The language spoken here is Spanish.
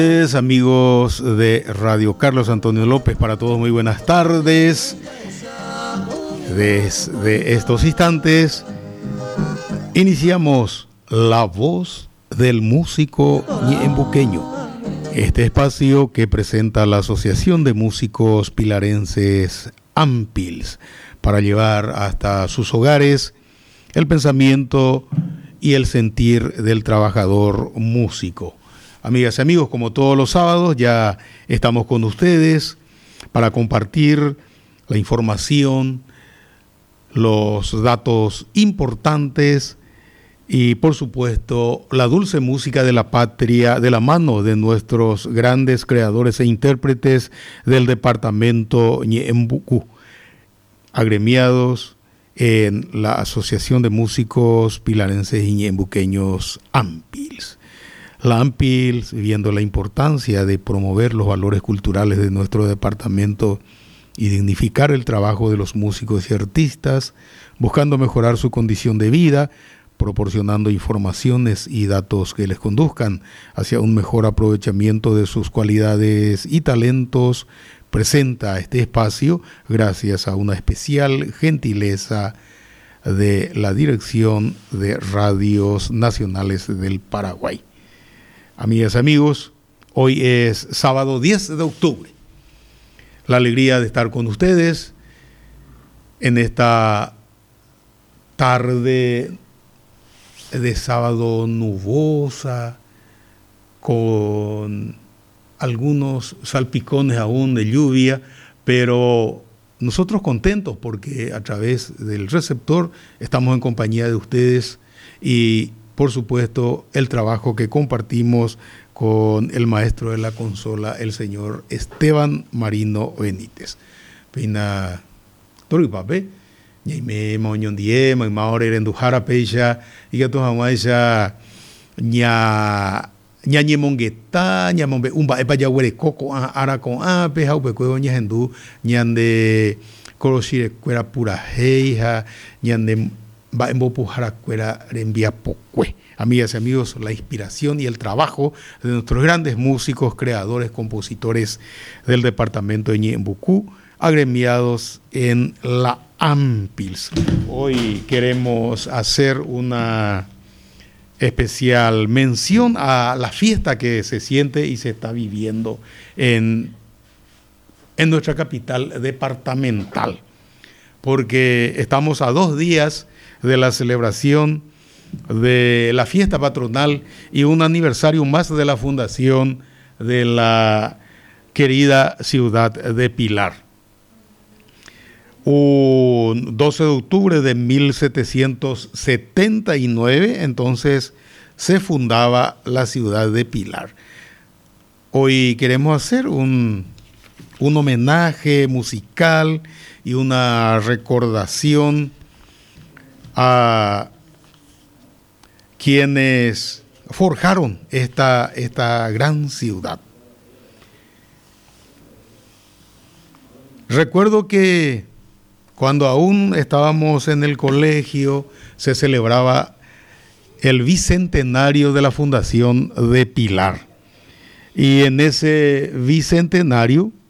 Amigos de Radio Carlos Antonio López, para todos muy buenas tardes. Desde estos instantes iniciamos La Voz del Músico Ñeembuqueño, este espacio que presenta la Asociación de Músicos Pilarenses AMPILS para llevar hasta sus hogares el pensamiento y el sentir del trabajador músico. Amigas y amigos, como todos los sábados, ya estamos con ustedes para compartir la información, los datos importantes y, por supuesto, la dulce música de la patria de la mano de nuestros grandes creadores e intérpretes del departamento Ñeembucú, agremiados en la Asociación de Músicos Pilarenses y Ñeembuqueños AMPILS. La AMPILS, viendo la importancia de promover los valores culturales de nuestro departamento y dignificar el trabajo de los músicos y artistas, buscando mejorar su condición de vida, proporcionando informaciones y datos que les conduzcan hacia un mejor aprovechamiento de sus cualidades y talentos, presenta este espacio gracias a una especial gentileza de la Dirección de Radios Nacionales del Paraguay. Amigas y amigos, hoy es sábado 10 de octubre. La alegría de estar con ustedes en esta tarde de sábado nubosa, con algunos salpicones aún de lluvia, pero nosotros contentos porque a través del receptor estamos en compañía de ustedes y, por supuesto, el trabajo que compartimos con el maestro de la consola, el señor Esteban Marino Benítez. Pina Toripape, Ñaime Mañón Diema, y Maore Rendujara Pecha, y que todos amaisa Ñañemongueta, Ñamombe, Epa Yahuere Coco, Ara con Ape, Jaupecueo, Ñajendu, Ñande Coroshire Cuera Pura Heija, Ñande Baembopujaracuera Renvia Pocue. Amigas y amigos, la inspiración y el trabajo de nuestros grandes músicos, creadores, compositores del departamento de Ñeembucú, agremiados en la AMPILS. Hoy queremos hacer una especial mención a la fiesta que se siente y se está viviendo en nuestra capital departamental, porque estamos a 2 días de la celebración de la fiesta patronal y un aniversario más de la fundación de la querida ciudad de Pilar. Un 12 de octubre de 1779, entonces se fundaba la ciudad de Pilar. Hoy queremos hacer un homenaje musical y una recordación a quienes forjaron esta gran ciudad. Recuerdo que cuando aún estábamos en el colegio se celebraba el bicentenario de la fundación de Pilar. Y en ese bicentenario